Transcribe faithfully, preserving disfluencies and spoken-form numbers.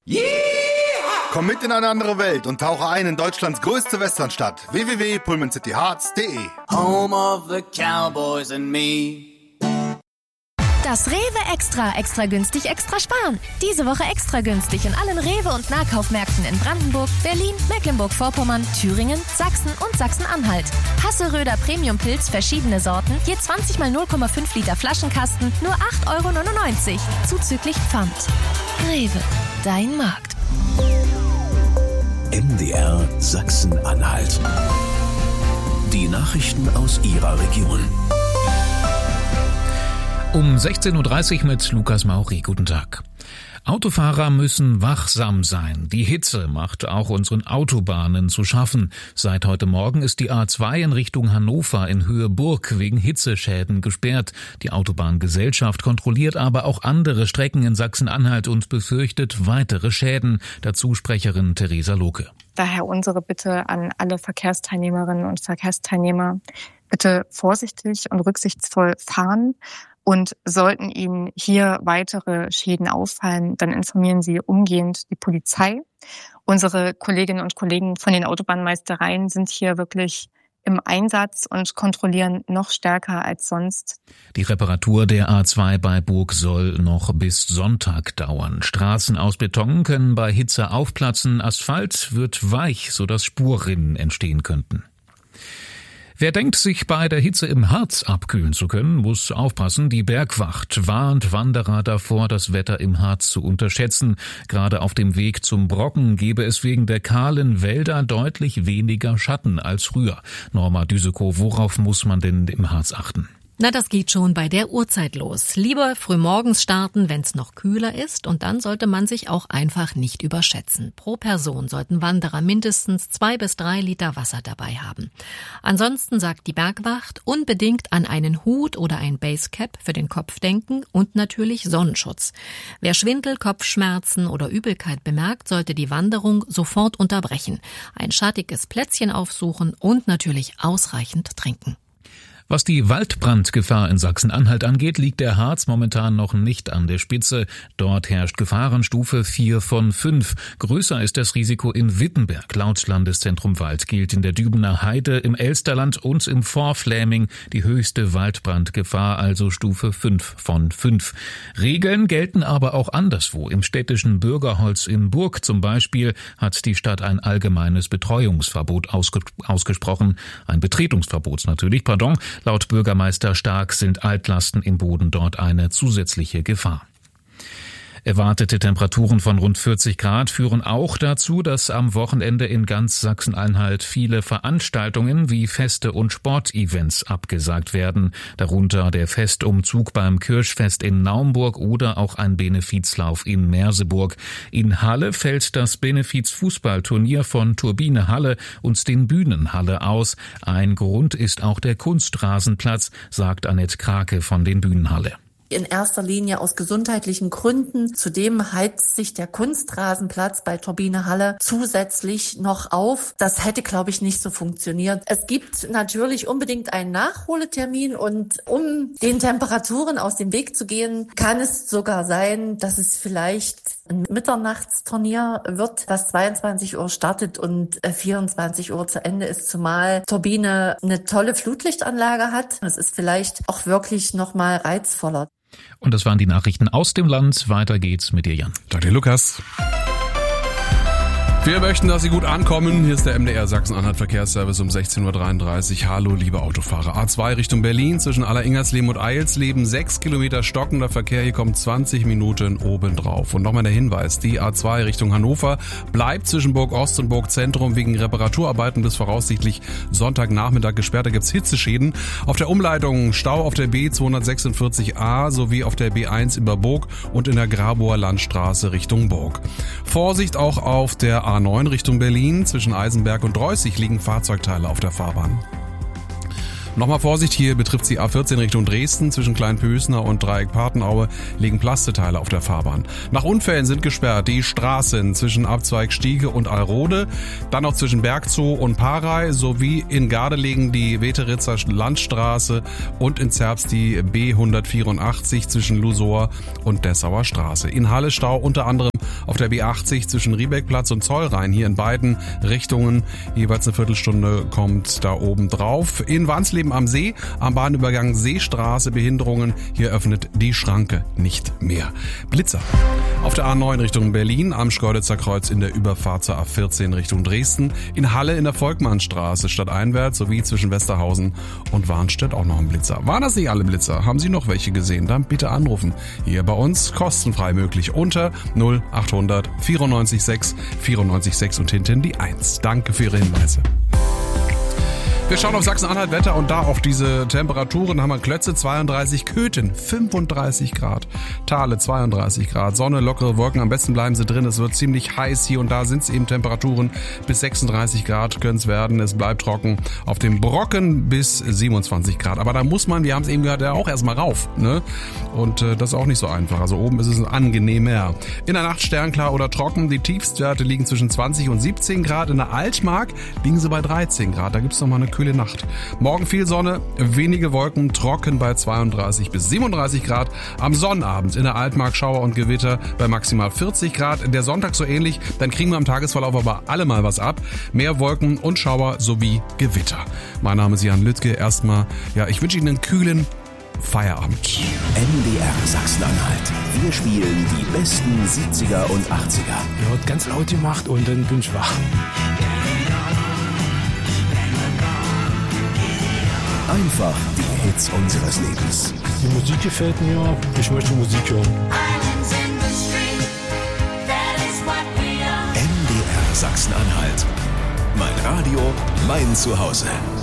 Yeah! Komm mit in eine andere Welt und tauche ein in Deutschlands größte Westernstadt. w w w punkt pullman city hearts punkt d e Home of the Cowboys and me. Das Rewe Extra, extra günstig, extra sparen. Diese Woche extra günstig in allen Rewe- und Nahkaufmärkten in Brandenburg, Berlin, Mecklenburg-Vorpommern, Thüringen, Sachsen und Sachsen-Anhalt. Hasseröder Premium-Pilz, verschiedene Sorten, je zwanzig mal null Komma fünf Liter Flaschenkasten, nur acht Euro neunundneunzig, zuzüglich Pfand. Rewe, dein Markt. M D R Sachsen-Anhalt. Die Nachrichten aus Ihrer Region. Um sechzehn Uhr dreißig mit Lukas Mauri. Guten Tag. Autofahrer müssen wachsam sein. Die Hitze macht auch unseren Autobahnen zu schaffen. Seit heute Morgen ist die A zwei in Richtung Hannover in Höhe Burg wegen Hitzeschäden gesperrt. Die Autobahngesellschaft kontrolliert aber auch andere Strecken in Sachsen-Anhalt und befürchtet weitere Schäden. Dazu Sprecherin Theresa Lohke. Daher unsere Bitte an alle Verkehrsteilnehmerinnen und Verkehrsteilnehmer, bitte vorsichtig und rücksichtsvoll fahren. Und sollten Ihnen hier weitere Schäden auffallen, dann informieren Sie umgehend die Polizei. Unsere Kolleginnen und Kollegen von den Autobahnmeistereien sind hier wirklich im Einsatz und kontrollieren noch stärker als sonst. Die Reparatur der A zwei bei Burg soll noch bis Sonntag dauern. Straßen aus Beton können bei Hitze aufplatzen, Asphalt wird weich, sodass Spurrinnen entstehen könnten. Wer denkt, sich bei der Hitze im Harz abkühlen zu können, muss aufpassen. Die Bergwacht warnt Wanderer davor, das Wetter im Harz zu unterschätzen. Gerade auf dem Weg zum Brocken gebe es wegen der kahlen Wälder deutlich weniger Schatten als früher. Norma Düsekow, worauf muss man denn im Harz achten? Na, das geht schon bei der Uhrzeit los. Lieber frühmorgens starten, wenn es noch kühler ist, und dann sollte man sich auch einfach nicht überschätzen. Pro Person sollten Wanderer mindestens zwei bis drei Liter Wasser dabei haben. Ansonsten sagt die Bergwacht, unbedingt an einen Hut oder ein Basecap für den Kopf denken und natürlich Sonnenschutz. Wer Schwindel, Kopfschmerzen oder Übelkeit bemerkt, sollte die Wanderung sofort unterbrechen. Ein schattiges Plätzchen aufsuchen und natürlich ausreichend trinken. Was die Waldbrandgefahr in Sachsen-Anhalt angeht, liegt der Harz momentan noch nicht an der Spitze. Dort herrscht Gefahrenstufe vier von fünf. Größer ist das Risiko in Wittenberg. Laut Landeszentrum Wald gilt in der Dübener Heide, im Elsterland und im Vorfläming die höchste Waldbrandgefahr, also Stufe fünf von fünf. Regeln gelten aber auch anderswo. Im städtischen Bürgerholz in Burg zum Beispiel hat die Stadt ein allgemeines Betreuungsverbot ausge- ausgesprochen. Ein Betretungsverbot natürlich, pardon. Laut Bürgermeister Stark sind Altlasten im Boden dort eine zusätzliche Gefahr. Erwartete Temperaturen von rund vierzig Grad führen auch dazu, dass am Wochenende in ganz Sachsen-Anhalt viele Veranstaltungen wie Feste und Sportevents abgesagt werden. Darunter der Festumzug beim Kirchfest in Naumburg oder auch ein Benefizlauf in Merseburg. In Halle fällt das Benefiz-Fußballturnier von Turbine Halle und den Bühnen Halle aus. Ein Grund ist auch der Kunstrasenplatz, sagt Annette Krake von den Bühnen Halle. In erster Linie aus gesundheitlichen Gründen. Zudem heizt sich der Kunstrasenplatz bei Turbine Halle zusätzlich noch auf. Das hätte, glaube ich, nicht so funktioniert. Es gibt natürlich unbedingt einen Nachholtermin und um den Temperaturen aus dem Weg zu gehen, kann es sogar sein, dass es vielleicht ein Mitternachtsturnier wird, was zweiundzwanzig Uhr startet und vierundzwanzig Uhr zu Ende ist, zumal Turbine eine tolle Flutlichtanlage hat. Es ist vielleicht auch wirklich nochmal reizvoller. Und das waren die Nachrichten aus dem Land. Weiter geht's mit dir, Jan. Danke, Lukas. Wir möchten, dass Sie gut ankommen. Hier ist der M D R Sachsen-Anhalt Verkehrsservice um sechzehn Uhr dreiunddreißig. Hallo, liebe Autofahrer. A zwei Richtung Berlin zwischen Alleringers-Lehm und Eilsleben. Sechs Kilometer stockender Verkehr. Hier kommt zwanzig Minuten obendrauf. Und nochmal der Hinweis. Die A zwei Richtung Hannover bleibt zwischen Burg Ost und Burg Zentrum wegen Reparaturarbeiten bis voraussichtlich Sonntagnachmittag gesperrt. Da gibt's Hitzeschäden. Auf der Umleitung Stau auf der B zweihundertsechsundvierzig a sowie auf der B eins über Burg und in der Grabower Landstraße Richtung Burg. Vorsicht auch auf der A neun Richtung Berlin. Zwischen Eisenberg und Dreußig liegen Fahrzeugteile auf der Fahrbahn. Nochmal Vorsicht, hier betrifft die A vierzehn Richtung Dresden. Zwischen Kleinpösner und Dreieck Partenaue liegen Plasteteile auf der Fahrbahn. Nach Unfällen sind gesperrt die Straßen zwischen Abzweig Stiege und Alrode, dann noch zwischen Bergzoo und Parey, sowie in Gardelegen die Weteritzer Landstraße und in Zerbst die B hundertvierundachtzig zwischen Lusor und Dessauer Straße. In Halle Stau unter anderem auf der B achtzig zwischen Riebeckplatz und Zollrhein. Hier in beiden Richtungen jeweils eine Viertelstunde kommt da oben drauf. In Wansleben am See, am Bahnübergang Seestraße Behinderungen. Hier öffnet die Schranke nicht mehr. Blitzer. Auf der A neun Richtung Berlin, am Schkeuditzer Kreuz in der Überfahrt zur A vierzehn Richtung Dresden. In Halle in der Volkmannstraße stadteinwärts sowie zwischen Westerhausen und Warnstedt auch noch ein Blitzer. Waren das nicht alle Blitzer? Haben Sie noch welche gesehen? Dann bitte anrufen. Hier bei uns kostenfrei möglich unter null achthundert vierundneunzig sechs vierundneunzig sechs und hinten die eins. Danke für Ihre Hinweise. Wir schauen auf Sachsen-Anhalt Wetter und da auf diese Temperaturen haben wir Klötze zweiunddreißig, Köthen fünfunddreißig Grad, Thale zweiunddreißig Grad, Sonne, lockere Wolken, am besten bleiben sie drin, es wird ziemlich heiß, hier und da sind es eben Temperaturen bis sechsunddreißig Grad können es werden, es bleibt trocken, auf dem Brocken bis siebenundzwanzig Grad, aber da muss man, wir haben es eben gehört, ja auch erstmal rauf, ne? Und äh, das ist auch nicht so einfach, also oben ist es angenehmer. In der Nacht sternklar oder trocken, die Tiefstwerte liegen zwischen zwanzig und siebzehn Grad, in der Altmark liegen sie bei dreizehn Grad, da gibt es nochmal eine kühle Nacht. Morgen viel Sonne, wenige Wolken, trocken bei zweiunddreißig bis siebenunddreißig Grad. Am Sonnabend in der Altmark Schauer und Gewitter bei maximal vierzig Grad. Der Sonntag so ähnlich, dann kriegen wir am Tagesverlauf aber alle mal was ab. Mehr Wolken und Schauer sowie Gewitter. Mein Name ist Jan Lüttke. Erstmal, ja, ich wünsche Ihnen einen kühlen Feierabend. M D R Sachsen-Anhalt. Wir spielen die besten siebziger und achtziger. Ja, hat ganz laut gemacht und dann bin ich wach. Einfach die Hits unseres Lebens. Die Musik gefällt mir, ich möchte Musik hören. M D R Sachsen-Anhalt. Mein Radio, mein Zuhause.